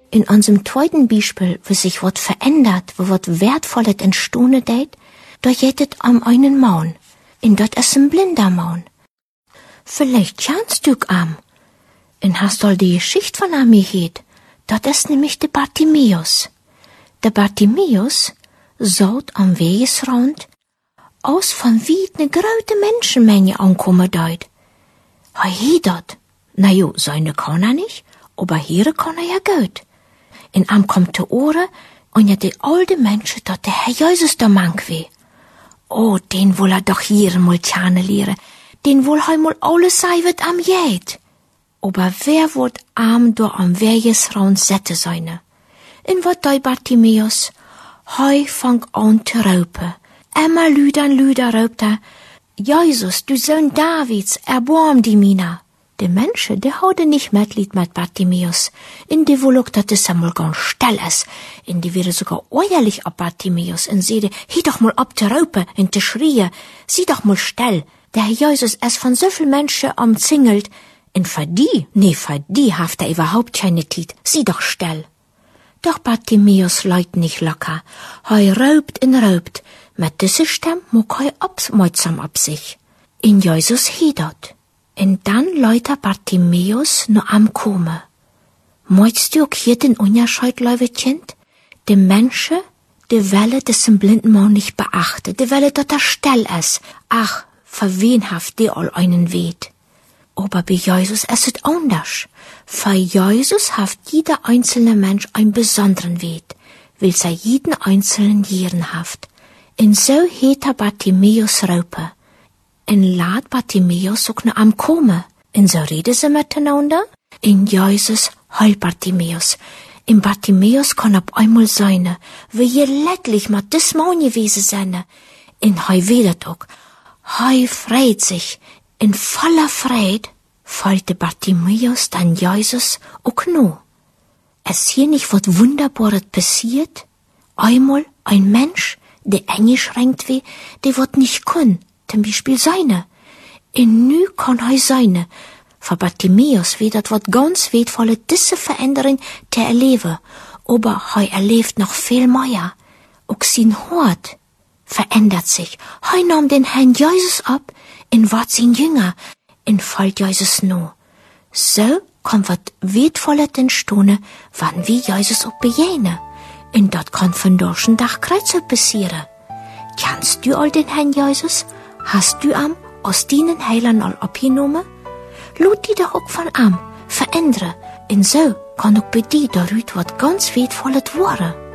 In unserem zweiten Beispiel, wo sich was verändert, wo was Wertvolles entstehen deit, da jetet am einen Mann. Und dort ist ein blinder Mann. Vielleicht kennst du am. Und hast du die Geschichte von ihm gehört? Dort ist nämlich der Bartimäus. Der Bartimäus saut am Wegesrand aus von wie eine große Menschenmenge ankommen dort. He dort. Na jo, seine kann er nicht, aber hier kann er ja gut. In am kommt der Ohren und ja die alte Menschen dort der Herr Jesus der Mank weh. Oh, den will er doch hier mal kennenlernen. Den will er mal alles sein, was am geht. Aber wer wird am da am Wegesrand setzen sein? In wat dei Bartimäus? Hei fang an zu raupen. Immer lüder raupt er. Jesus, du Sohn Davids, erbarm die Mina. Die Menschen, die houden nicht Mitleid mit Bartimäus. In die wohl auch, dass es einmal ganz still ist. In die wäre sogar äußerlich ab Bartimäus und seide, hie doch mal ab zu raupen und zu schreien. Sieh doch mal still. Der Herr Jesus ist von so viel Menschen umzingelt. Und für die haft er überhaupt keine Zeit. Sieh doch still. Doch Bartimäus leut nicht locker. Hei raubt und raubt. Mit dieser Stimme muck hei aufmerksam ab sich. In Jesus hiedert. Und dann leut Bartimäus nur am Kommen. Möchtest du auch hier den Unterscheid, liebe Kind? Die Menschen, die wollen, dass den blinden Mann nicht beachten. Die wollen, dass er still ist. Ach, für wen haft die all einen weht? Aber bei Jesus ist es anders. Für Jesus haft jeder einzelne Mensch einen besonderen Wert, weil er jeden einzelnen Jieren haft. Und so heet Bartimäus raupe. Und laat Bartimäus auch noch am Kommen. Und so reden sie miteinander. Und Jesus heult Bartimäus. Und Bartimäus kann auf einmal sein, wie je lettlich mit des Mann gewesen sein. Und hei wedet auch. Hei freut sich. In voller Freude folgte Bartimäus dann Jesus auch noch. Es hier nicht was Wunderbares passiert? Einmal ein Mensch, der eingeschränkt wie, der wird nicht können, zum Beispiel seine. Und nu kann er seine. Für Bartimäus wie das wird ganz wertvolle diese Veränderung zu erleben. Aber er erlebt noch viel mehr. Auch sein Hort verändert sich. Er nahm den Herrn Jesus ab und wird sein Jünger und folgt Jesus nur. So kann was wertvolles entstehen, wann wir Jesus auch begegnen. Und das kann von durch ein Dachkreuzer passieren. Kennst du all den Herrn Jesus? Hast du am aus deinen Heilern all abgenommen? Lud die doch auch von am, verändere. Und so kann auch bei dir darüber was ganz wertvolles werden.